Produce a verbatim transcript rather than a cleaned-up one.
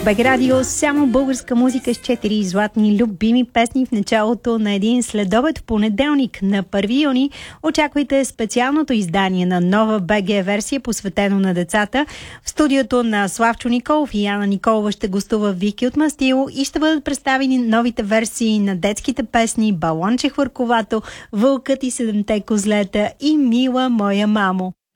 БГ Радио, само българска музика с четири златни любими песни в началото на един следобед в понеделник на първи юни. Очаквайте специалното издание на нова БГ версия, посветено на децата. В студиото на Славчо Николов и Яна Николова ще гостува Вики от Мастило и ще бъдат представени новите версии на детските песни Балонче хвърковато, Вълкът и седемте козлета и Мила моя мамо.